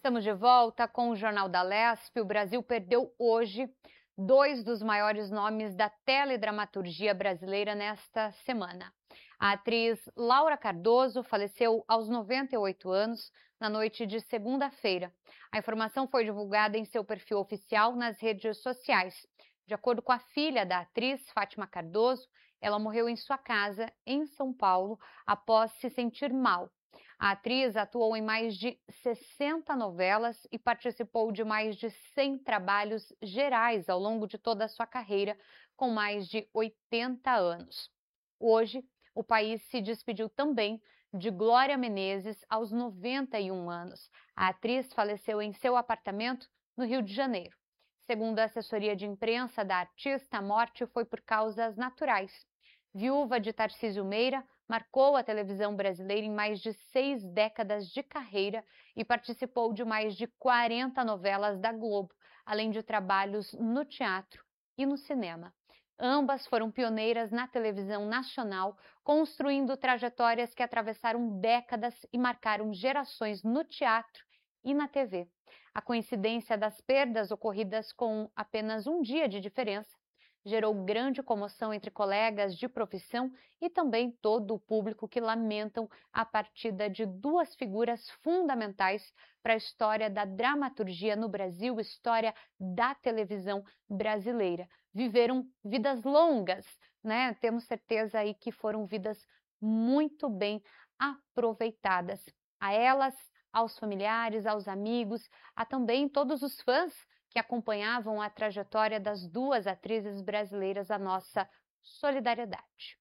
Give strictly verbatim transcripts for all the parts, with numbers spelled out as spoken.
Estamos de volta com o Jornal da Lespe. O Brasil perdeu hoje dois dos maiores nomes da teledramaturgia brasileira nesta semana. A atriz Laura Cardoso faleceu aos noventa e oito anos na noite de segunda-feira. A informação foi divulgada em seu perfil oficial nas redes sociais. De acordo com a filha da atriz, Fátima Cardoso, ela morreu em sua casa, em São Paulo, após se sentir mal. A atriz atuou em mais de sessenta novelas e participou de mais de cem trabalhos gerais ao longo de toda a sua carreira, com mais de oitenta anos. Hoje, o país se despediu também de Glória Menezes, aos noventa e um anos. A atriz faleceu em seu apartamento, no Rio de Janeiro. Segundo a assessoria de imprensa da artista, a morte foi por causas naturais. Viúva de Tarcísio Meira, marcou a televisão brasileira em mais de seis décadas de carreira e participou de mais de quarenta novelas da Globo, além de trabalhos no teatro e no cinema. Ambas foram pioneiras na televisão nacional, construindo trajetórias que atravessaram décadas e marcaram gerações no teatro e na T V. A coincidência das perdas ocorridas com apenas um dia de diferença gerou grande comoção entre colegas de profissão e também todo o público que lamentam a partida de duas figuras fundamentais para a história da dramaturgia no Brasil, história da televisão brasileira. Viveram vidas longas, né? Temos certeza aí que foram vidas muito bem aproveitadas. A elas, aos familiares, aos amigos, a também todos os fãs que acompanhavam a trajetória das duas atrizes brasileiras, a nossa solidariedade.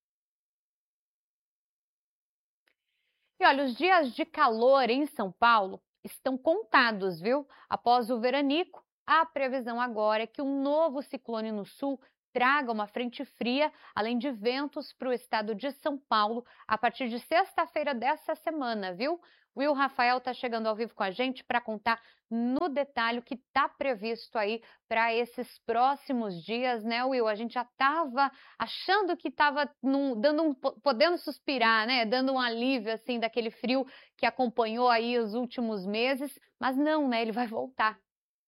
E olha, os dias de calor em São Paulo estão contados, viu? Após o veranico, a previsão agora é que um novo ciclone no sul traga uma frente fria, além de ventos para o estado de São Paulo a partir de sexta-feira dessa semana, viu? Will Rafael está chegando ao vivo com a gente para contar no detalhe o que está previsto aí para esses próximos dias, né, Will? A gente já estava achando que estava dando um, podendo suspirar, né, dando um alívio assim daquele frio que acompanhou aí os últimos meses, mas não, né? Ele vai voltar.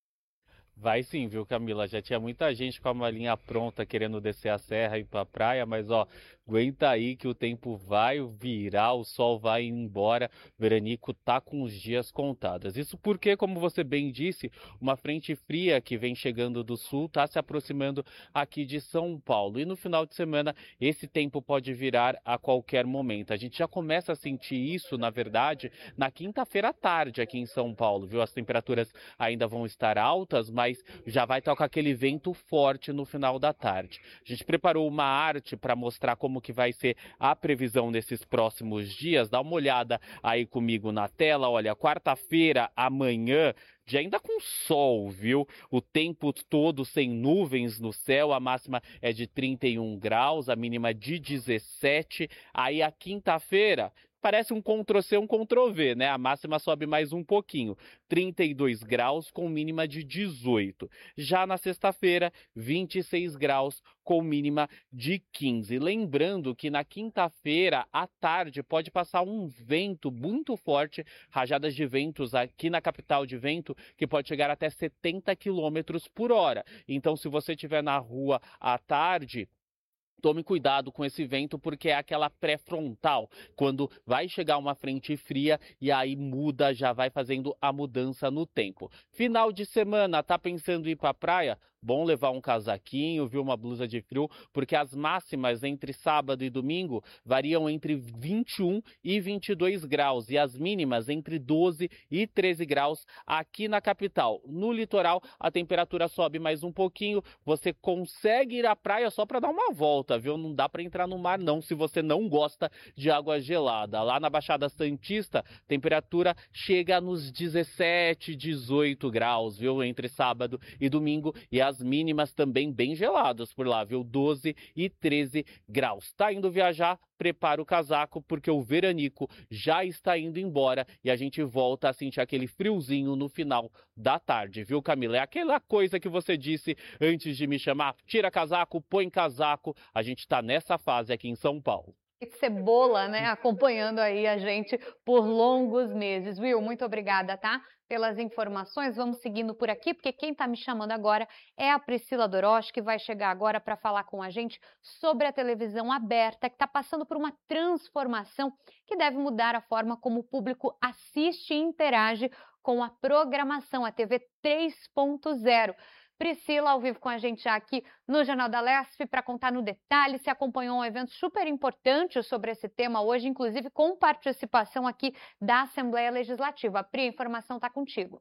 Vai sim, viu, Camila? Já tinha muita gente com a malinha pronta querendo descer a serra e ir pra praia, mas ó, aguenta aí que o tempo vai virar, o sol vai embora, o veranico tá com os dias contados. Isso porque, como você bem disse, uma frente fria que vem chegando do sul tá se aproximando aqui de São Paulo. E no final de semana, esse tempo pode virar a qualquer momento. A gente já começa a sentir isso, na verdade, na quinta-feira à tarde aqui em São Paulo, viu? As temperaturas ainda vão estar altas, mas mas já vai estar com aquele vento forte no final da tarde. A gente preparou uma arte para mostrar como que vai ser a previsão nesses próximos dias. Dá uma olhada aí comigo na tela. Olha, quarta-feira, amanhã, dia ainda com sol, viu? O tempo todo sem nuvens no céu, a máxima é de trinta e um graus, a mínima de dezessete. Aí a quinta-feira parece um Ctrl-C, um Ctrl-V, né? A máxima sobe mais um pouquinho, trinta e dois graus com mínima de dezoito. Já na sexta-feira, vinte e seis graus com mínima de quinze. Lembrando que na quinta-feira, à tarde, pode passar um vento muito forte, rajadas de ventos aqui na capital de vento, que pode chegar até setenta quilômetros por hora. Então, se você estiver na rua à tarde, tome cuidado com esse vento, porque é aquela pré-frontal, quando vai chegar uma frente fria e aí muda, já vai fazendo a mudança no tempo. Final de semana, tá pensando em ir para a praia? Bom levar um casaquinho, viu, uma blusa de frio, porque as máximas entre sábado e domingo variam entre vinte e um e vinte e dois graus e as mínimas entre doze e treze graus aqui na capital. No litoral, a temperatura sobe mais um pouquinho, você consegue ir à praia só para dar uma volta, viu? Não dá para entrar no mar não, se você não gosta de água gelada. Lá na Baixada Santista, temperatura chega nos dezessete, dezoito graus, viu? Entre sábado e domingo, e as mínimas também bem geladas por lá, viu? doze e treze graus. Tá indo viajar? Prepara o casaco, porque o veranico já está indo embora e a gente volta a sentir aquele friozinho no final da tarde, viu, Camila? É aquela coisa que você disse antes de me chamar, tira casaco, põe casaco, a gente está nessa fase aqui em São Paulo. Cebola, né, acompanhando aí a gente por longos meses. Will, muito obrigada, tá? Pelas informações. Vamos seguindo por aqui, porque quem está me chamando agora é a Priscila Dorosch, que vai chegar agora para falar com a gente sobre a televisão aberta, que está passando por uma transformação que deve mudar a forma como o público assiste e interage com a programação, a T V três ponto zero. Priscila, ao vivo com a gente já aqui no Jornal da Lesp, para contar no detalhe, se acompanhou um evento super importante sobre esse tema hoje, inclusive com participação aqui da Assembleia Legislativa. Pri, a informação está contigo.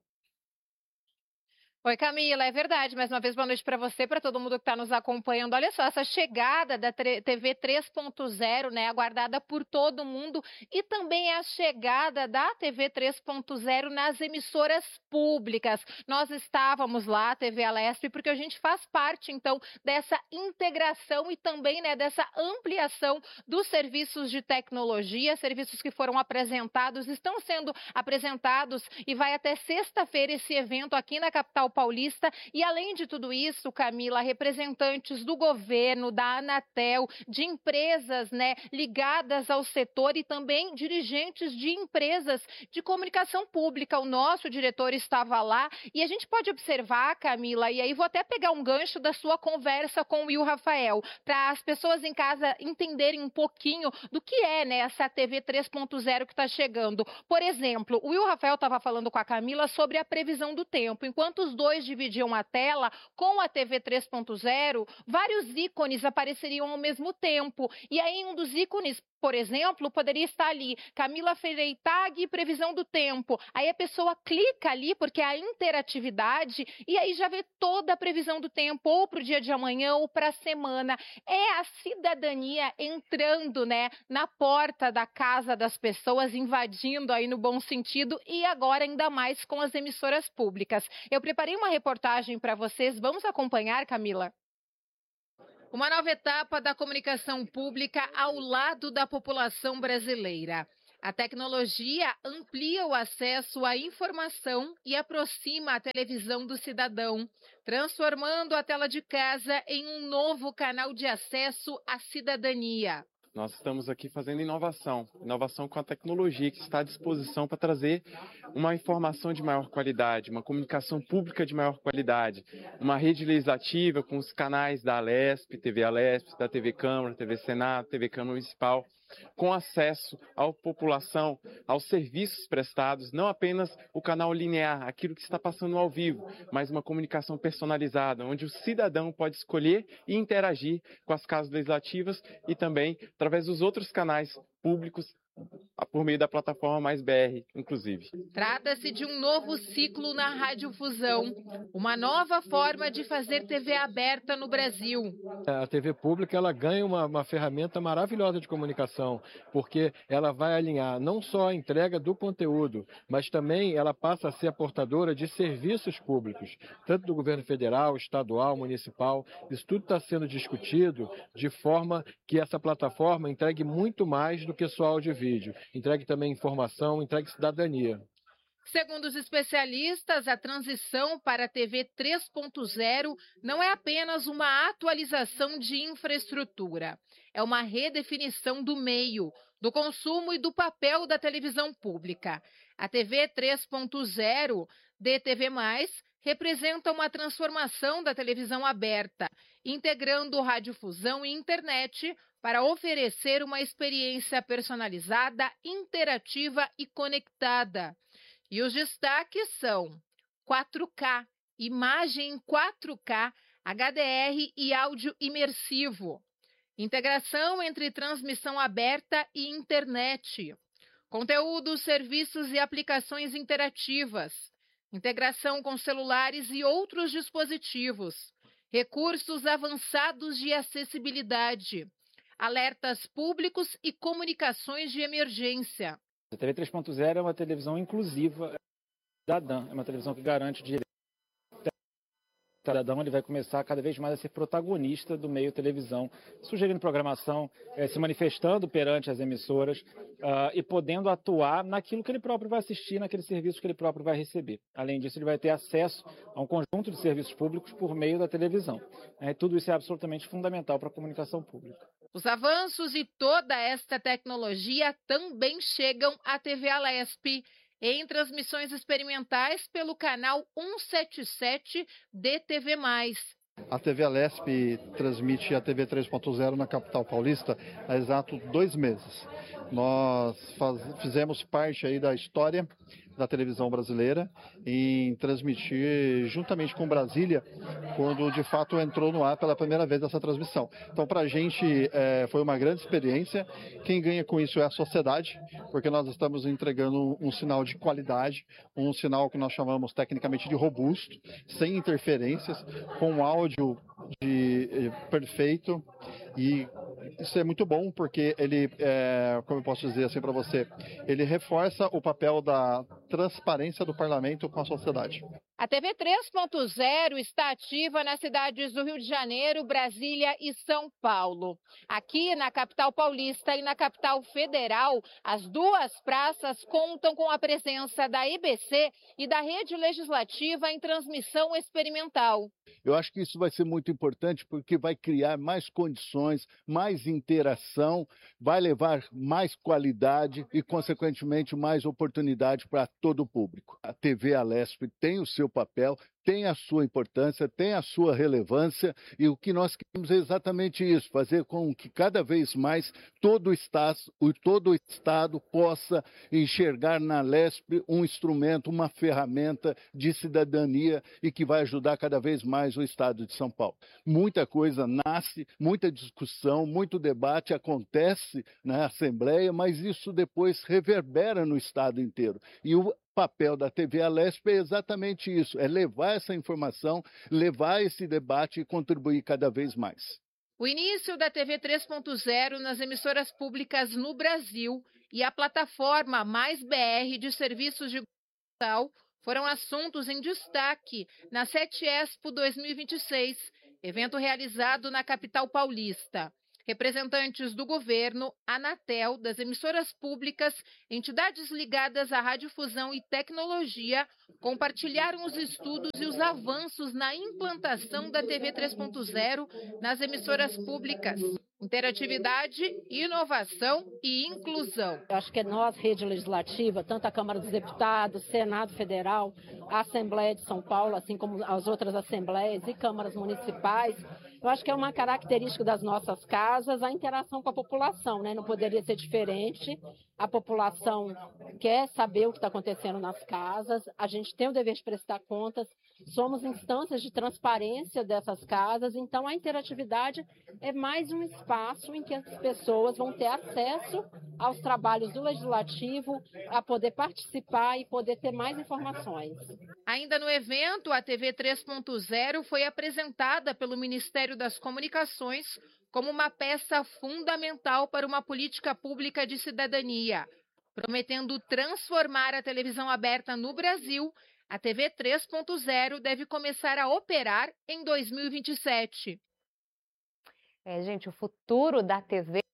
Oi, Camila, é verdade. Mais uma vez, boa noite para você, para todo mundo que está nos acompanhando. Olha só, essa chegada da T V três ponto zero, né, aguardada por todo mundo, e também a chegada da T V três ponto zero nas emissoras públicas. Nós estávamos lá, T V Alesp, porque a gente faz parte, então, dessa integração e também, né, dessa ampliação dos serviços de tecnologia, serviços que foram apresentados, estão sendo apresentados, e vai até sexta-feira esse evento aqui na capital paulista. E além de tudo isso, Camila, representantes do governo, da Anatel, de empresas, né, ligadas ao setor, e também dirigentes de empresas de comunicação pública. O nosso diretor estava lá e a gente pode observar, Camila, e aí vou até pegar um gancho da sua conversa com o Will Rafael, para as pessoas em casa entenderem um pouquinho do que é, né, essa T V três ponto zero que está chegando. Por exemplo, o Will Rafael estava falando com a Camila sobre a previsão do tempo. Enquanto os dois dividiam a tela, com a T V três ponto zero, vários ícones apareceriam ao mesmo tempo. E aí um dos ícones, por exemplo, poderia estar ali, Camila Freitag, previsão do tempo. Aí a pessoa clica ali, porque é a interatividade, e aí já vê toda a previsão do tempo, ou para o dia de amanhã, ou para a semana. É a cidadania entrando, né, na porta da casa das pessoas, invadindo aí no bom sentido, e agora ainda mais com as emissoras públicas. Eu preparei uma reportagem para vocês, vamos acompanhar, Camila? Uma nova etapa da comunicação pública ao lado da população brasileira. A tecnologia amplia o acesso à informação e aproxima a televisão do cidadão, transformando a tela de casa em um novo canal de acesso à cidadania. Nós estamos aqui fazendo inovação, inovação com a tecnologia que está à disposição para trazer uma informação de maior qualidade, uma comunicação pública de maior qualidade, uma rede legislativa com os canais da Alesp, T V Alesp, da T V Câmara, T V Senado, T V Câmara Municipal, com acesso à população, aos serviços prestados, não apenas o canal linear, aquilo que está passando ao vivo, mas uma comunicação personalizada, onde o cidadão pode escolher e interagir com as casas legislativas e também através dos outros canais públicos, por meio da plataforma Mais B R, inclusive. Trata-se de um novo ciclo na radiodifusão, uma nova forma de fazer T V aberta no Brasil. A T V pública ela ganha uma, uma ferramenta maravilhosa de comunicação, porque ela vai alinhar não só a entrega do conteúdo, mas também ela passa a ser a portadora de serviços públicos, tanto do governo federal, estadual, municipal. Isso tudo está sendo discutido de forma que essa plataforma entregue muito mais do que só áudio e vídeo. Entregue também informação, entregue cidadania. Segundo os especialistas, a transição para a T V três ponto zero não é apenas uma atualização de infraestrutura, é uma redefinição do meio, do consumo e do papel da televisão pública. A T V três ponto zero, D T V mais, representa uma transformação da televisão aberta, integrando radiodifusão e internet para oferecer uma experiência personalizada, interativa e conectada. E os destaques são quatro K, imagem em quatro K, H D R e áudio imersivo. Integração entre transmissão aberta e internet. Conteúdos, serviços e aplicações interativas. Integração com celulares e outros dispositivos. Recursos avançados de acessibilidade. Alertas públicos e comunicações de emergência. A T V três ponto zero é uma televisão inclusiva cidadã, é uma televisão que garante o direito do cidadão. Ele vai começar cada vez mais a ser protagonista do meio televisão, sugerindo programação, eh, se manifestando perante as emissoras uh, e podendo atuar naquilo que ele próprio vai assistir, naquele serviço que ele próprio vai receber. Além disso, ele vai ter acesso a um conjunto de serviços públicos por meio da televisão. Eh, tudo isso é absolutamente fundamental para a comunicação pública. Os avanços e toda esta tecnologia também chegam à T V Alesp, em transmissões experimentais pelo canal cento e setenta e sete D T V mais. A T V Alesp transmite a T V três ponto zero na capital paulista há exato dois meses. Nós faz, fizemos parte aí da história da televisão brasileira em transmitir juntamente com Brasília, quando de fato entrou no ar pela primeira vez essa transmissão. Então, para a gente é, foi uma grande experiência. Quem ganha com isso é a sociedade, porque nós estamos entregando um sinal de qualidade, um sinal que nós chamamos tecnicamente de robusto, sem interferências, com áudio de, eh, perfeito. E isso é muito bom, porque ele, é, como eu posso dizer assim para você, ele reforça o papel da transparência do parlamento com a sociedade. A T V três ponto zero está ativa nas cidades do Rio de Janeiro, Brasília e São Paulo. Aqui na capital paulista e na capital federal, as duas praças contam com a presença da E B C e da Rede Legislativa em transmissão experimental. Eu acho que isso vai ser muito importante porque vai criar mais condições, mais interação, vai levar mais qualidade e, consequentemente, mais oportunidade para todo o público. A T V Alesp tem o seu papel, tem a sua importância, tem a sua relevância, e o que nós queremos é exatamente isso, fazer com que cada vez mais todo o Estado, todo o Estado possa enxergar na Alesp um instrumento, uma ferramenta de cidadania e que vai ajudar cada vez mais o Estado de São Paulo. Muita coisa nasce, muita discussão, muito debate acontece na Assembleia, mas isso depois reverbera no Estado inteiro. E o papel da T V Alesp é exatamente isso, é levar essa informação, levar esse debate e contribuir cada vez mais. O início da T V três ponto zero nas emissoras públicas no Brasil e a plataforma Mais B R de serviços de digital foram assuntos em destaque na sete Expo dois mil e vinte e seis, evento realizado na capital paulista. Representantes do governo, Anatel, das emissoras públicas, entidades ligadas à radiodifusão e tecnologia, compartilharam os estudos e os avanços na implantação da T V três ponto zero nas emissoras públicas. Interatividade, inovação e inclusão. Eu acho que nós, Rede Legislativa, tanto a Câmara dos Deputados, Senado Federal, a Assembleia de São Paulo, assim como as outras assembleias e câmaras municipais, eu acho que é uma característica das nossas casas a interação com a população, né? Não poderia ser diferente. A população quer saber o que está acontecendo nas casas, a gente tem o dever de prestar contas, somos instâncias de transparência dessas casas, então a interatividade é mais um espaço em que as pessoas vão ter acesso aos trabalhos do Legislativo, a poder participar e poder ter mais informações. Ainda no evento, a T V três ponto zero foi apresentada pelo Ministério das Comunicações como uma peça fundamental para uma política pública de cidadania. Prometendo transformar a televisão aberta no Brasil, a T V três ponto zero deve começar a operar em dois mil e vinte e sete. É, gente, o futuro da T V